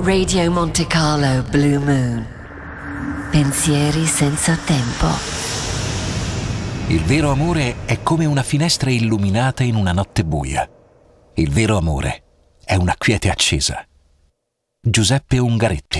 Radio Monte Carlo Blue Moon. Pensieri senza tempo. Il vero amore è come una finestra illuminata in una notte buia. Il vero amore è una quiete accesa. Giuseppe Ungaretto.